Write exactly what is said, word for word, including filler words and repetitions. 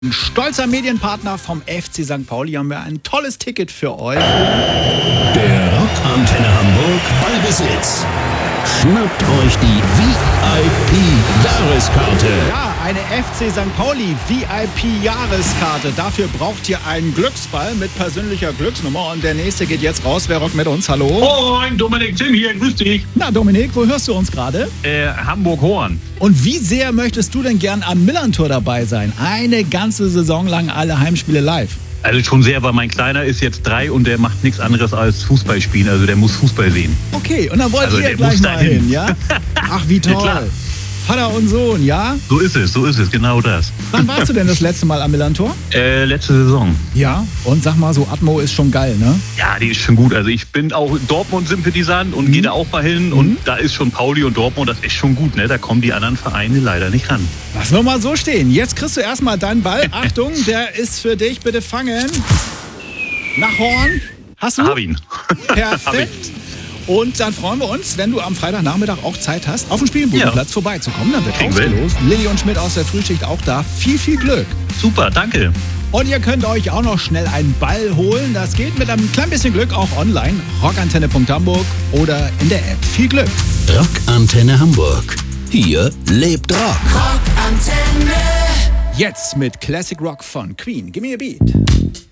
Ein stolzer Medienpartner vom F C Sankt Pauli, haben wir ein tolles Ticket für euch. Der Rockantenne Hamburg Ballbesitz. Schnappt euch die V I P-Jahreskarte. Ja, eine F C Sankt Pauli V I P-Jahreskarte. Dafür braucht ihr einen Glücksball mit persönlicher Glücksnummer. Und der nächste geht jetzt raus. Wer rockt mit uns? Hallo? Moin, Dominik, Tim hier, grüß dich. Na, Dominik, wo hörst du uns gerade? Äh, Hamburg-Horn. Und wie sehr möchtest du denn gern am Millern-Tor dabei sein? Eine ganze Saison lang alle Heimspiele live. Also schon sehr, weil mein Kleiner ist jetzt drei und der macht nichts anderes als Fußball spielen. Also der muss Fußball sehen. Okay, und dann wollt Also ihr der gleich muss mal dahin. hin, ja? Ach, wie Ja, klar. toll. Vater und Sohn, ja? So ist es, so ist es, genau das. Wann warst du denn das letzte Mal am Millern-Tor? Äh, letzte Saison. Ja, und sag mal so, Atmo ist schon geil, ne? Ja, die ist schon gut. Also ich bin auch Dortmund-Sympathisant und Mhm. gehe da auch mal hin. Mhm. Und da ist schon Pauli und Dortmund, das ist schon gut, ne? Da kommen die anderen Vereine leider nicht ran. Lass nur mal so stehen. Jetzt kriegst du erstmal deinen Ball. Achtung, der ist für dich. Bitte fangen. Nach Horn. Hast du? Hab ihn. Perfekt. Und dann freuen wir uns, wenn du am Freitagnachmittag auch Zeit hast, auf dem Spielbodenplatz Ja. vorbeizukommen. Dann wird Kriegen wir hin. ausgelost. Lilly und Schmidt aus der Frühschicht auch da. Viel, viel Glück. Super, danke. Und ihr könnt euch auch noch schnell einen Ball holen. Das geht mit einem klein bisschen Glück auch online. rockantenne punkt hamburg oder in der App. Viel Glück. Rockantenne Hamburg. Hier lebt Rock. Rockantenne. Jetzt mit Classic Rock von Queen. Give me a beat.